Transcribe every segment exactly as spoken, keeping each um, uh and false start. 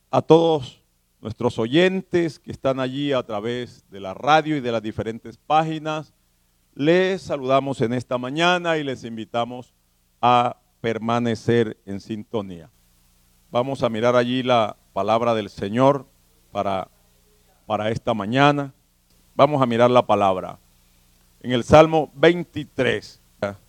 a todos nuestros oyentes que están allí a través de la radio y de las diferentes páginas. Les saludamos en esta mañana y les invitamos a permanecer en sintonía. Vamos a mirar allí la palabra del Señor para, para esta mañana. Vamos a mirar la palabra en el Salmo veintitrés.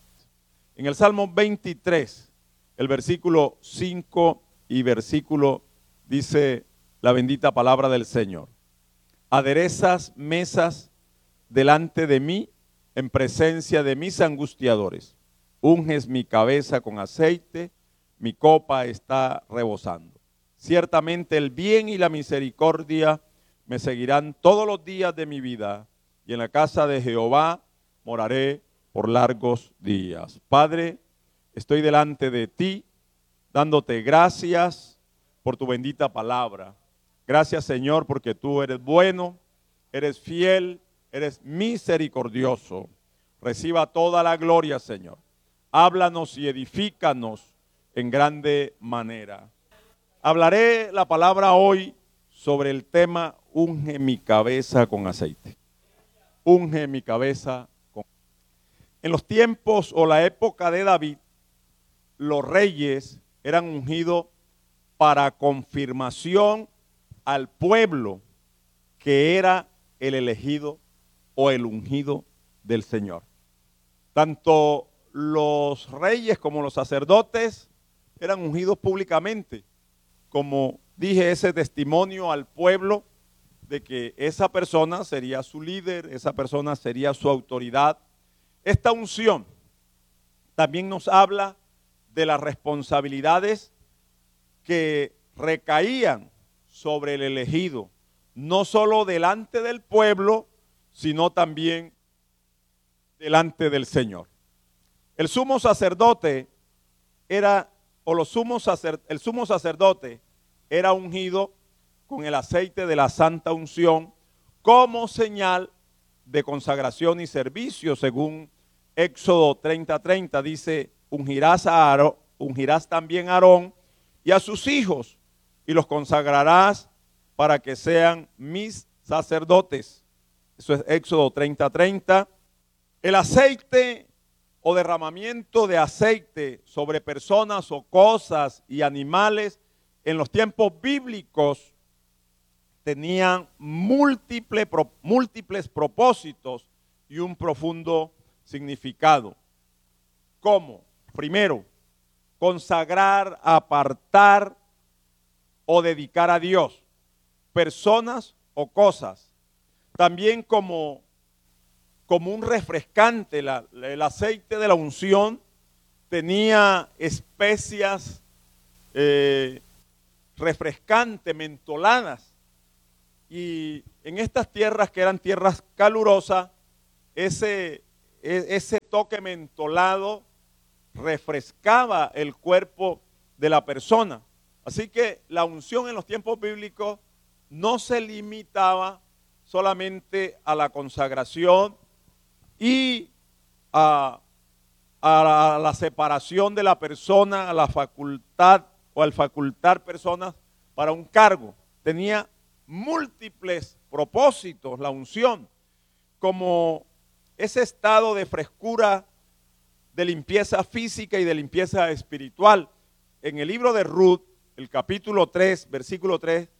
En el Salmo veintitrés, el versículo cinco y versículo dice la bendita palabra del Señor. Aderezas mesas delante de mí en presencia de mis angustiadores. Unges mi cabeza con aceite, mi copa está rebosando. Ciertamente el bien y la misericordia me seguirán todos los días de mi vida, y en la casa de Jehová moraré por largos días. Padre, estoy delante de ti, dándote gracias por tu bendita palabra. Gracias, Señor, porque tú eres bueno, eres fiel, eres misericordioso. Reciba toda la gloria, Señor. Háblanos y edifícanos en grande manera. Hablaré la palabra hoy sobre el tema unge mi cabeza con aceite. Unge mi cabeza con aceite. En los tiempos o la época de David, los reyes eran ungidos para confirmación al pueblo que era el elegido o el ungido del Señor. Tanto los reyes como los sacerdotes eran ungidos públicamente, como dije, ese testimonio al pueblo de que esa persona sería su líder, esa persona sería su autoridad. Esta unción también nos habla de las responsabilidades que recaían sobre el elegido, no solo delante del pueblo, sino también delante del Señor. El sumo sacerdote era, o los sumos sacer, el sumo sacerdote era ungido con el aceite de la santa unción como señal de consagración y servicio, según Éxodo treinta, treinta, dice, ungirás, a Aarón, ungirás también a Aarón y a sus hijos, y los consagrarás para que sean mis sacerdotes. Eso es Éxodo treinta, treinta. El aceite o derramamiento de aceite sobre personas o cosas y animales en los tiempos bíblicos tenían múltiples, múltiples propósitos y un profundo significado. ¿Cómo? Primero, consagrar, apartar o dedicar a Dios personas o cosas. También como, como un refrescante, la, el aceite de la unción tenía especias eh, refrescantes, mentoladas. Y en estas tierras que eran tierras calurosas, ese, ese toque mentolado refrescaba el cuerpo de la persona. Así que la unción en los tiempos bíblicos no se limitaba solamente a la consagración y a, a la separación de la persona, a la facultad o al facultar personas para un cargo. Tenía múltiples propósitos la unción, como ese estado de frescura, de limpieza física y de limpieza espiritual. En el libro de Ruth, el capítulo tres, versículo tres,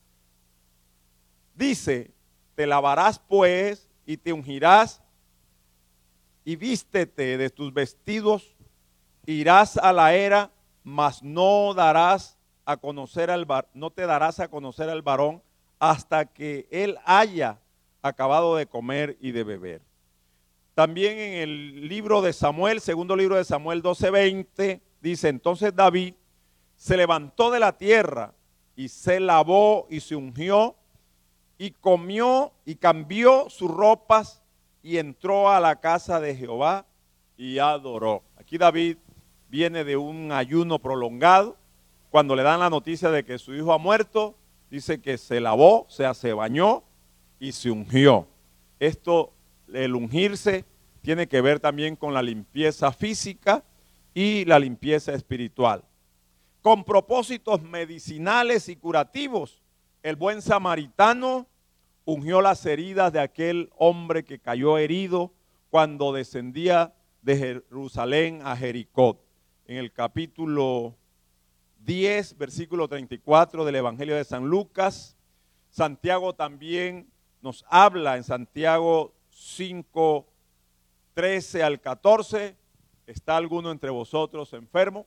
dice, te lavarás pues y te ungirás y vístete de tus vestidos, irás a la era, mas no darás a conocer al var, no te darás a conocer al varón hasta que él haya acabado de comer y de beber. También en el libro de Samuel, segundo libro de Samuel doce, veinte, dice, entonces David se levantó de la tierra y se lavó y se ungió y comió y cambió sus ropas y entró a la casa de Jehová y adoró. Aquí David viene de un ayuno prolongado. Cuando le dan la noticia de que su hijo ha muerto, dice que se lavó, o sea, se bañó y se ungió. Esto, el ungirse, tiene que ver también con la limpieza física y la limpieza espiritual. Con propósitos medicinales y curativos, El buen samaritano ungió las heridas de aquel hombre que cayó herido cuando descendía de Jerusalén a Jericó. En el capítulo diez, versículo treinta y cuatro del Evangelio de San Lucas, Santiago también nos habla en Santiago cinco, trece al catorce. ¿Está alguno entre vosotros enfermo?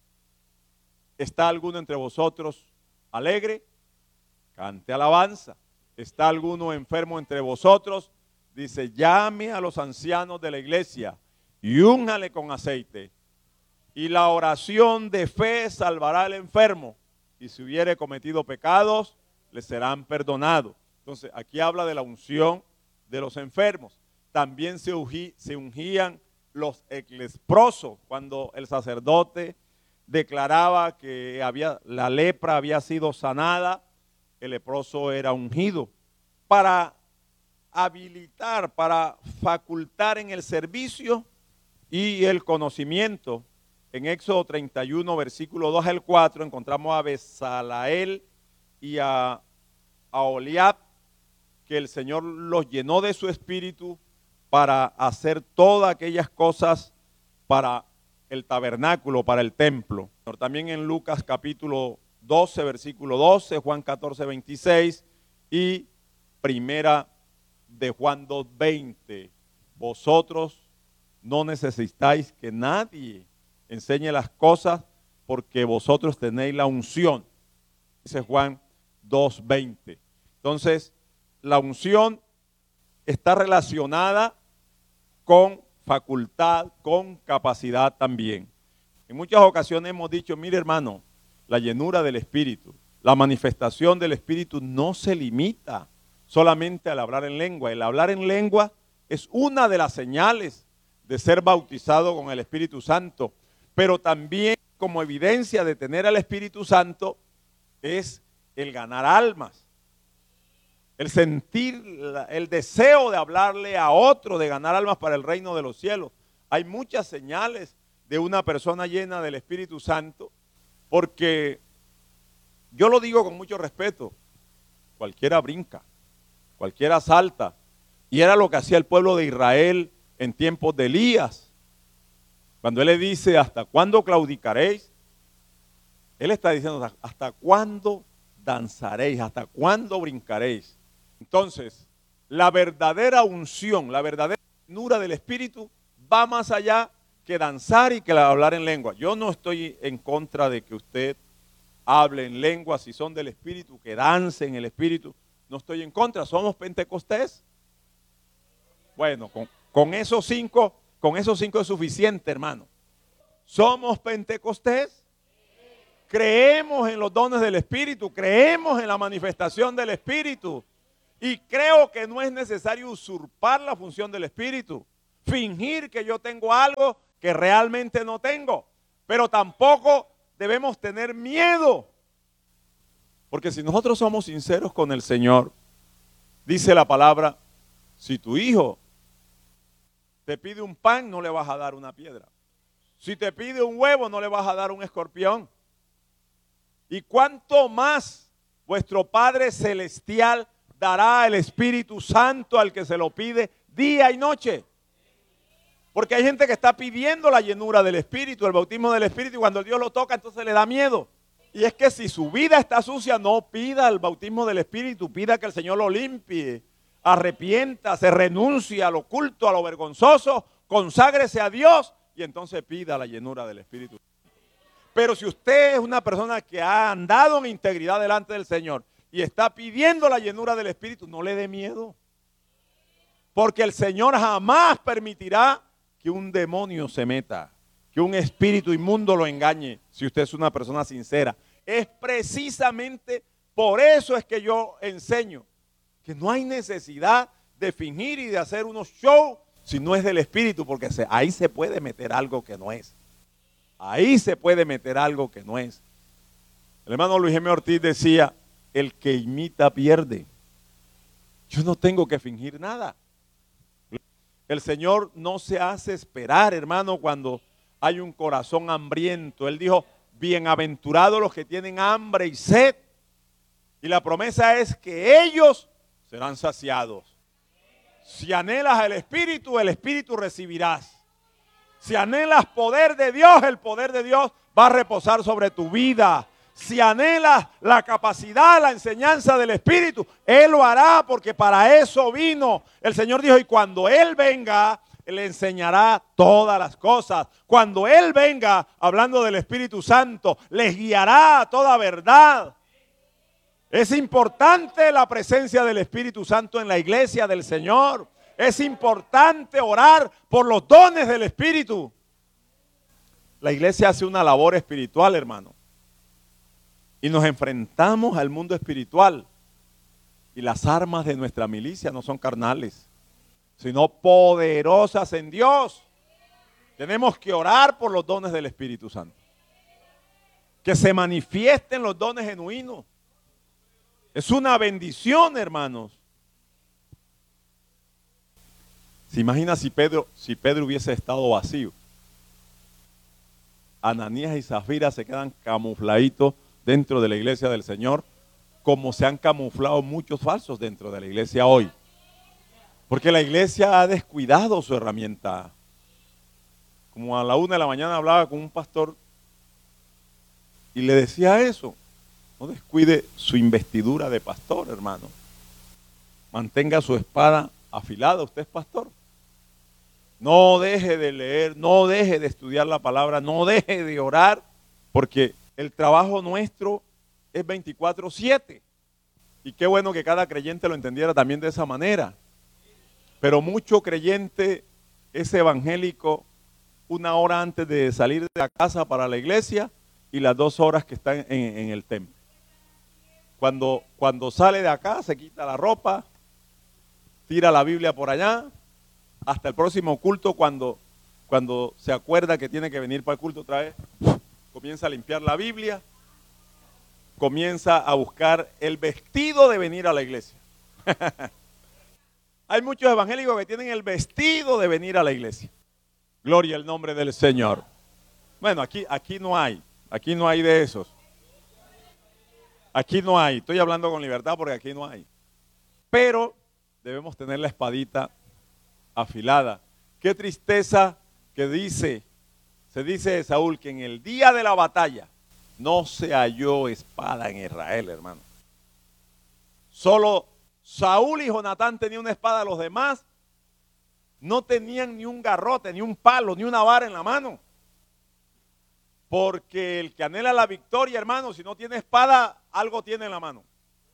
¿Está alguno entre vosotros alegre? Cante alabanza. ¿Está alguno enfermo entre vosotros? Dice, llame a los ancianos de la iglesia y úngale con aceite. Y la oración de fe salvará al enfermo. Y si hubiere cometido pecados, le serán perdonados. Entonces, aquí habla de la unción de los enfermos. También se, ungí, se ungían los ecleprosos, cuando el sacerdote declaraba que había, la lepra había sido sanada, el leproso era ungido para habilitar, para facultar en el servicio y el conocimiento. En Éxodo treinta y uno, versículo dos al cuatro, encontramos a Bezaleel y a, a Oliab, que el Señor los llenó de su espíritu para hacer todas aquellas cosas para el tabernáculo, para el templo. También en Lucas capítulo doce, versículo doce, Juan catorce, veintiséis y primera de Juan dos, veinte. Vosotros no necesitáis que nadie enseñe las cosas porque vosotros tenéis la unción. Dice Juan dos, veinte. Entonces, la unción está relacionada con facultad, con capacidad también. En muchas ocasiones hemos dicho, mire hermano, la llenura del Espíritu, la manifestación del Espíritu no se limita solamente al hablar en lengua. El hablar en lengua es una de las señales de ser bautizado con el Espíritu Santo, pero también como evidencia de tener al Espíritu Santo es el ganar almas. El sentir, el deseo de hablarle a otro, de ganar almas para el reino de los cielos. Hay muchas señales de una persona llena del Espíritu Santo, porque yo lo digo con mucho respeto, cualquiera brinca, cualquiera salta, y era lo que hacía el pueblo de Israel en tiempos de Elías. Cuando él le dice, ¿hasta cuándo claudicaréis? Él está diciendo, ¿hasta cuándo danzaréis? ¿Hasta cuándo brincaréis? Entonces, la verdadera unción, la verdadera llenura del Espíritu va más allá que danzar y que hablar en lengua. Yo no estoy en contra de que usted hable en lengua, si son del Espíritu, que dance en el Espíritu. No estoy en contra, somos Pentecostés. Bueno, con, con esos cinco, con esos cinco es suficiente, hermano. Somos Pentecostés. Creemos en los dones del Espíritu, creemos en la manifestación del Espíritu. Y creo que no es necesario usurpar la función del Espíritu, fingir que yo tengo algo que realmente no tengo, pero tampoco debemos tener miedo, porque si nosotros somos sinceros con el Señor, dice la palabra, si tu hijo te pide un pan, no le vas a dar una piedra. Si te pide un huevo, no le vas a dar un escorpión. Y cuánto más vuestro Padre Celestial dará el Espíritu Santo al que se lo pide día y noche. Porque hay gente que está pidiendo la llenura del Espíritu, el bautismo del Espíritu, y cuando Dios lo toca, entonces le da miedo. Y es que si su vida está sucia, no pida el bautismo del Espíritu, pida que el Señor lo limpie, arrepienta, se renuncia a lo oculto, a lo vergonzoso, conságrese a Dios y entonces pida la llenura del Espíritu. Pero si usted es una persona que ha andado en integridad delante del Señor y está pidiendo la llenura del Espíritu, no le dé miedo. Porque el Señor jamás permitirá que un demonio se meta, que un espíritu inmundo lo engañe, si usted es una persona sincera. Es precisamente por eso es que yo enseño que no hay necesidad de fingir y de hacer unos shows si no es del Espíritu, porque se, ahí se puede meter algo que no es. Ahí se puede meter algo que no es. El hermano Luis M. Ortiz decía, el que imita pierde. Yo no tengo que fingir nada. El Señor no se hace esperar, hermano, cuando hay un corazón hambriento. Él dijo, bienaventurados los que tienen hambre y sed. Y la promesa es que ellos serán saciados. Si anhelas el Espíritu, el Espíritu recibirás. Si anhelas poder de Dios, el poder de Dios va a reposar sobre tu vida. Si anhelas la capacidad, la enseñanza del Espíritu, Él lo hará, porque para eso vino. El Señor dijo, y cuando Él venga, Él le enseñará todas las cosas. Cuando Él venga, hablando del Espíritu Santo, les guiará a toda verdad. Es importante la presencia del Espíritu Santo en la iglesia del Señor. Es importante orar por los dones del Espíritu. La iglesia hace una labor espiritual, hermano. Y nos enfrentamos al mundo espiritual. Y las armas de nuestra milicia no son carnales, sino poderosas en Dios. Tenemos que orar por los dones del Espíritu Santo. Que se manifiesten los dones genuinos. Es una bendición, hermanos. ¿Se imagina si Pedro, si Pedro hubiese estado vacío? Ananías y Zafira se quedan camufladitos dentro de la iglesia del Señor, como se han camuflado muchos falsos dentro de la iglesia hoy. Porque la iglesia ha descuidado su herramienta. Como a la una de la mañana hablaba con un pastor y le decía eso. No descuide su investidura de pastor, hermano. Mantenga su espada afilada. Usted es pastor. No deje de leer, no deje de estudiar la palabra, no deje de orar, porque el trabajo nuestro es veinticuatro siete. Y qué bueno que cada creyente lo entendiera también de esa manera. Pero mucho creyente es evangélico una hora antes de salir de la casa para la iglesia y las dos horas que están en, en el templo. Cuando, cuando sale de acá se quita la ropa, tira la Biblia por allá, hasta el próximo culto cuando, cuando se acuerda que tiene que venir para el culto otra vez, comienza a limpiar la Biblia, comienza a buscar el vestido de venir a la iglesia. Hay muchos evangélicos que tienen el vestido de venir a la iglesia. Gloria al nombre del Señor. Bueno, aquí, aquí no hay, aquí no hay de esos. Aquí no hay, estoy hablando con libertad porque aquí no hay. Pero debemos tener la espadita afilada. Qué tristeza que dice, se dice de Saúl que en el día de la batalla no se halló espada en Israel, hermano. Solo Saúl y Jonatán tenían una espada, los demás no tenían ni un garrote, ni un palo, ni una vara en la mano. Porque el que anhela la victoria, hermano, si no tiene espada, algo tiene en la mano.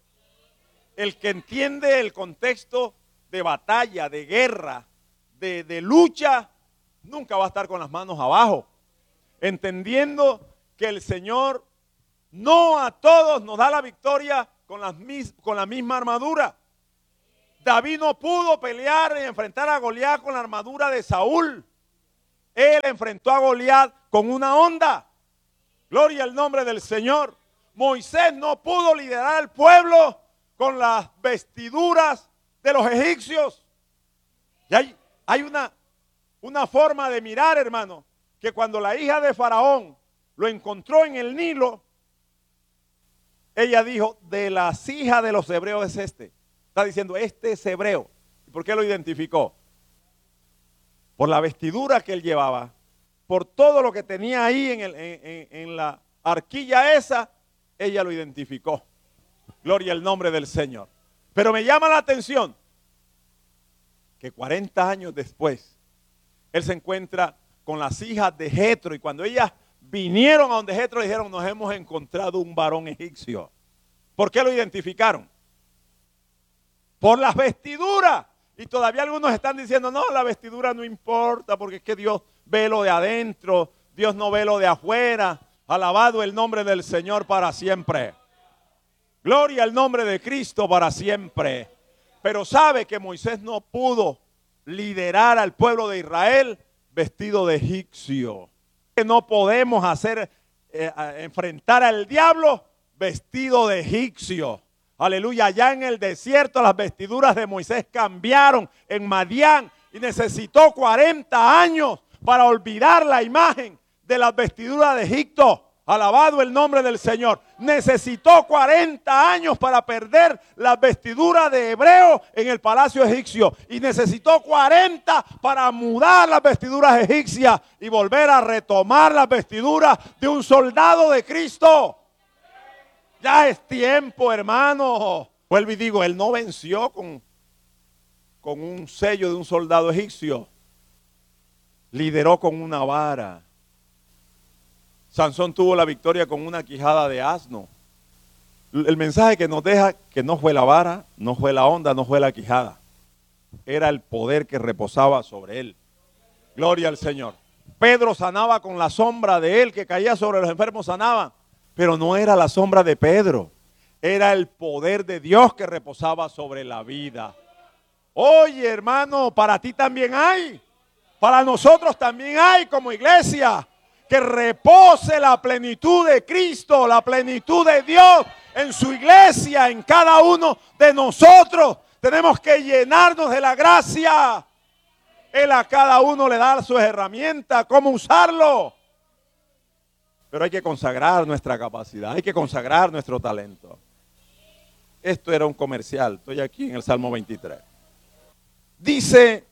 El que entiende el contexto de batalla, de guerra, de, de lucha, nunca va a estar con las manos abajo. Entendiendo que el Señor no a todos nos da la victoria con, las mis, con la misma armadura. David no pudo pelear y enfrentar a Goliat con la armadura de Saúl. Él enfrentó a Goliat con una honda. Gloria al nombre del Señor. Moisés no pudo liderar al pueblo con las vestiduras de los egipcios. Y hay, hay una, una forma de mirar, hermano, que cuando la hija de Faraón lo encontró en el Nilo, ella dijo, de las hijas de los hebreos es este. Está diciendo, este es hebreo. ¿Y por qué lo identificó? Por la vestidura que él llevaba, por todo lo que tenía ahí en, el, en, en, en la arquilla esa, ella lo identificó. Gloria al nombre del Señor. Pero me llama la atención que cuarenta años después, él se encuentra con las hijas de Jetro, y cuando ellas vinieron a donde Jetro le dijeron, nos hemos encontrado un varón egipcio. ¿Por qué lo identificaron? Por las vestiduras. Y todavía algunos están diciendo, no, la vestidura no importa, porque es que Dios ve lo de adentro, Dios no ve lo de afuera. Alabado el nombre del Señor para siempre. Gloria al nombre de Cristo para siempre. Pero sabe que Moisés no pudo liderar al pueblo de Israel vestido de egipcio. Que no podemos hacer, eh, enfrentar al diablo vestido de egipcio. Aleluya, allá en el desierto las vestiduras de Moisés cambiaron en Madián y necesitó cuarenta años para olvidar la imagen de las vestiduras de Egipto. Alabado el nombre del Señor. Necesitó cuarenta años para perder las vestiduras de hebreo en el palacio egipcio. Y necesitó cuarenta para mudar las vestiduras egipcias y volver a retomar las vestiduras de un soldado de Cristo. Ya es tiempo, hermano. Vuelvo y digo, él no venció con, con un sello de un soldado egipcio. Lideró con una vara. Sansón tuvo la victoria con una quijada de asno. El mensaje que nos deja que no fue la vara, no fue la onda, no fue la quijada. Era el poder que reposaba sobre él. Gloria al Señor. Pedro sanaba con la sombra de él, que caía sobre los enfermos, sanaba. Pero no era la sombra de Pedro. Era el poder de Dios que reposaba sobre la vida. Oye, hermano, para ti también hay. Para nosotros también hay como iglesia. Que repose la plenitud de Cristo, la plenitud de Dios en su iglesia, en cada uno de nosotros. Tenemos que llenarnos de la gracia. Él a cada uno le da sus herramientas, cómo usarlo. Pero hay que consagrar nuestra capacidad, hay que consagrar nuestro talento. Esto era un comercial, estoy aquí en el Salmo veintitrés. Dice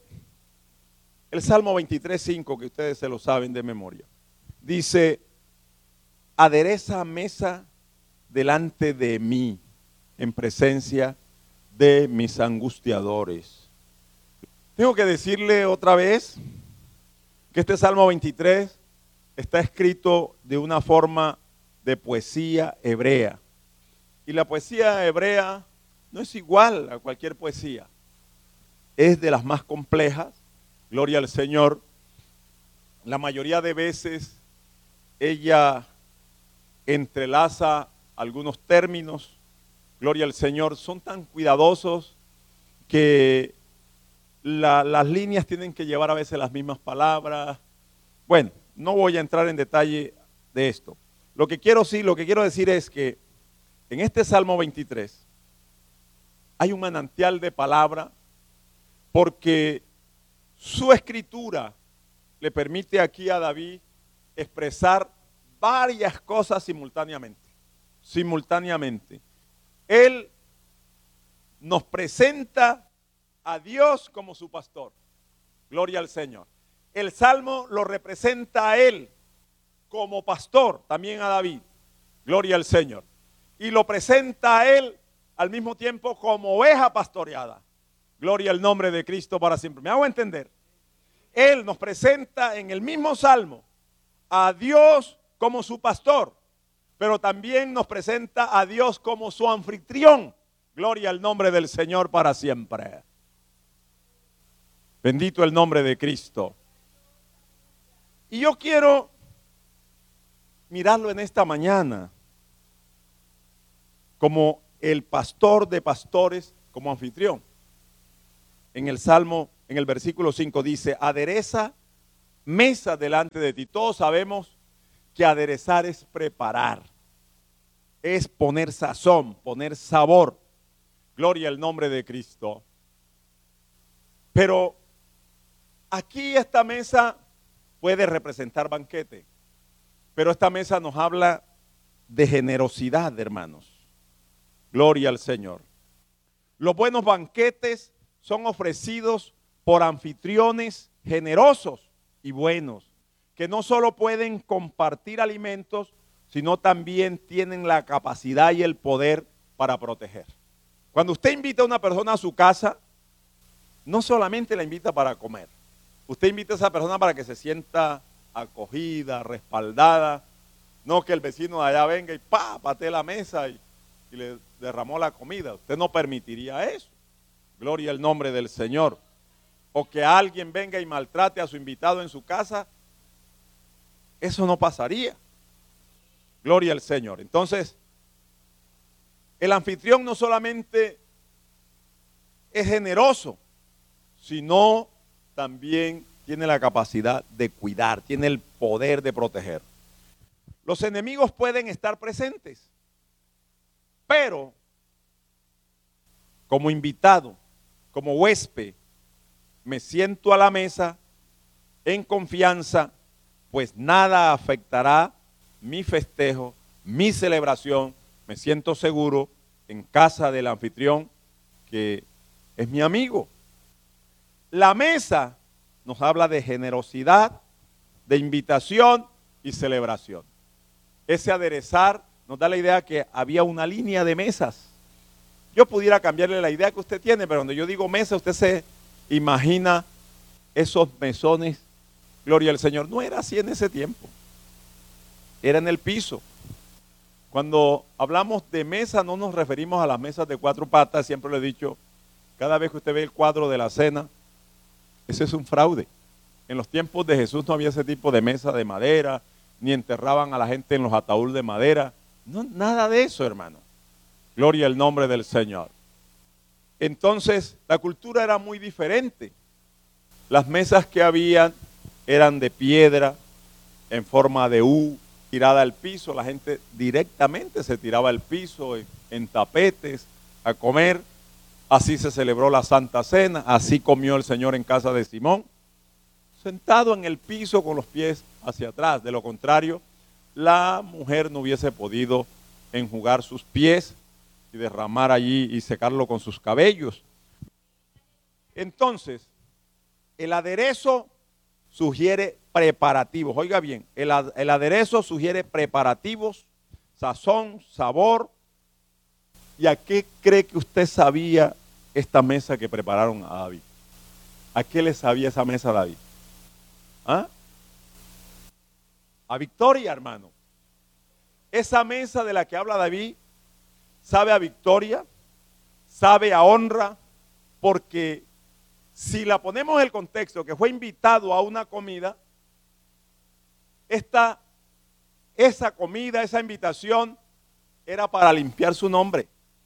el Salmo veintitrés, cinco, que ustedes se lo saben de memoria. Dice, adereza mesa delante de mí, en presencia de mis angustiadores. Tengo que decirle otra vez que este Salmo veintitrés está escrito de una forma de poesía hebrea. Y la poesía hebrea no es igual a cualquier poesía. Es de las más complejas, gloria al Señor. La mayoría de veces ella entrelaza algunos términos, gloria al Señor, son tan cuidadosos que la, las líneas tienen que llevar a veces las mismas palabras. Bueno, no voy a entrar en detalle de esto. Lo que quiero sí, lo que quiero decir es que en este Salmo veintitrés hay un manantial de palabra porque su escritura le permite aquí a David expresar varias cosas simultáneamente. Simultáneamente. Él nos presenta a Dios como su pastor. Gloria al Señor. El Salmo lo representa a él como pastor, también a David. Gloria al Señor. Y lo presenta a él al mismo tiempo como oveja pastoreada. Gloria al nombre de Cristo para siempre. ¿Me hago entender? Él nos presenta en el mismo Salmo a Dios como su pastor, pero también nos presenta a Dios como su anfitrión. Gloria al nombre del Señor para siempre. Bendito el nombre de Cristo. Y yo quiero mirarlo en esta mañana como el pastor de pastores, como anfitrión. En el Salmo, en el versículo cinco dice, adereza mesa delante de ti. Todos sabemos que aderezar es preparar, es poner sazón, poner sabor. Gloria al nombre de Cristo. Pero aquí esta mesa puede representar banquete, pero esta mesa nos habla de generosidad, hermanos. Gloria al Señor. Los buenos banquetes son ofrecidos por anfitriones generosos y buenos, que no solo pueden compartir alimentos, sino también tienen la capacidad y el poder para proteger. Cuando usted invita a una persona a su casa, no solamente la invita para comer, usted invita a esa persona para que se sienta acogida, respaldada, no que el vecino de allá venga y pa, patee la mesa y, y le derramó la comida. Usted no permitiría eso. Gloria al nombre del Señor. O que alguien venga y maltrate a su invitado en su casa, eso no pasaría. Gloria al Señor. Entonces, el anfitrión no solamente es generoso, sino también tiene la capacidad de cuidar, tiene el poder de proteger. Los enemigos pueden estar presentes, pero como invitado, como huésped, me siento a la mesa en confianza, pues nada afectará mi festejo, mi celebración. Me siento seguro en casa del anfitrión, que es mi amigo. La mesa nos habla de generosidad, de invitación y celebración. Ese aderezar nos da la idea que había una línea de mesas. Yo pudiera cambiarle la idea que usted tiene, pero cuando yo digo mesa, usted se imagina esos mesones. Gloria al Señor. No era así en ese tiempo. Era en el piso. Cuando hablamos de mesa, no nos referimos a las mesas de cuatro patas. Siempre lo he dicho, cada vez que usted ve el cuadro de la cena, ese es un fraude. En los tiempos de Jesús no había ese tipo de mesa de madera, ni enterraban a la gente en los ataúdes de madera. No, nada de eso, hermano. Gloria al nombre del Señor. Entonces, la cultura era muy diferente. Las mesas que habían eran de piedra, en forma de U, tirada al piso. La gente directamente se tiraba al piso, en, en tapetes, a comer. Así se celebró la Santa Cena, así comió el Señor en casa de Simón, sentado en el piso con los pies hacia atrás. De lo contrario, la mujer no hubiese podido enjugar sus pies y derramar allí y secarlo con sus cabellos. Entonces, el aderezo sugiere preparativos. Oiga bien, el, el aderezo sugiere preparativos, sazón, sabor. ¿Y a qué cree que usted sabía esta mesa que prepararon a David? ¿A qué le sabía esa mesa a David? ¿Ah? A victoria, hermano. Esa mesa de la que habla David sabe a victoria, sabe a honra, porque si la ponemos en el contexto que fue invitado a una comida, esta, esa comida, esa invitación era para limpiar su nombre.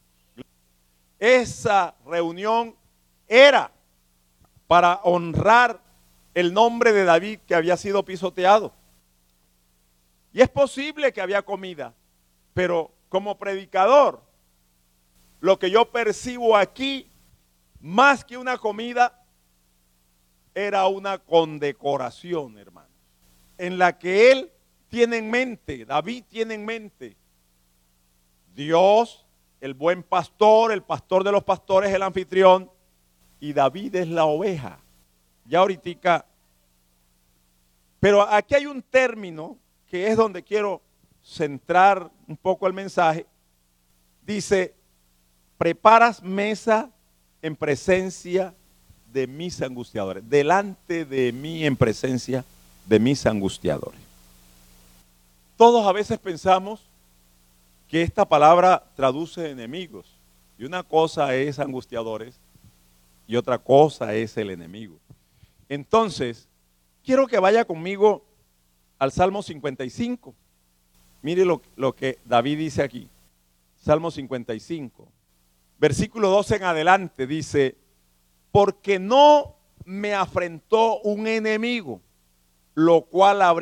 Esa reunión era para honrar el nombre de David que había sido pisoteado. Y es posible que había comida, pero como predicador, lo que yo percibo aquí, más que una comida, era una condecoración, hermanos, en la que él tiene en mente, David tiene en mente, Dios, el buen pastor, el pastor de los pastores, el anfitrión, y David es la oveja. Ya ahorita, pero aquí hay un término que es donde quiero centrar un poco el mensaje. Dice, preparas mesa en presencia de mis angustiadores, delante de mí en presencia de mis angustiadores. Todos a veces pensamos que esta palabra traduce enemigos, y una cosa es angustiadores y otra cosa es el enemigo. Entonces, quiero que vaya conmigo al Salmo cincuenta y cinco. Mire lo, lo que David dice aquí. Salmo cincuenta y cinco, versículo doce en adelante, dice, porque no me afrentó un enemigo, lo cual habría